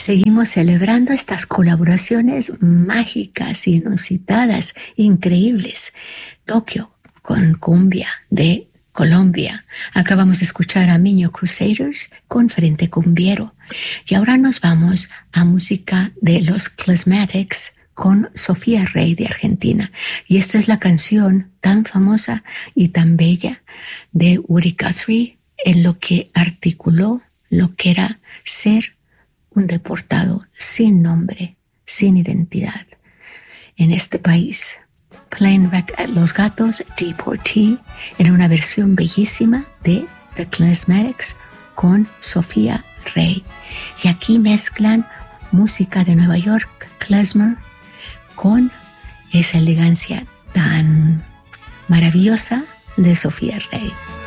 Seguimos celebrando estas colaboraciones mágicas, inusitadas, increíbles. Tokio con cumbia de Colombia. Acabamos de escuchar a Miño Crusaders con Frente Cumbiero. Y ahora nos vamos a música de los Klezmatics con Sofía Rey de Argentina. Y esta es la canción tan famosa y tan bella de Woody Guthrie en lo que articuló lo que era ser un deportado sin nombre, sin identidad en este país. Los Gatos Deportee en una versión bellísima de The Klezmatics con Sofía Rey. Y aquí mezclan música de Nueva York, klezmer, con esa elegancia tan maravillosa de Sofía Rey.